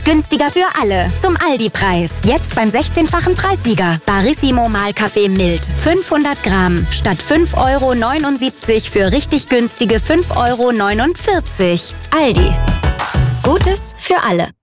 ist günstiger für alle. Zum Aldi-Preis. Jetzt beim 16-fachen Preissieger. Barissimo Mahlkaffee mild. 500 Gramm. Statt 5,79 € für richtig günstige 5,49 €. Aldi. Gutes für alle.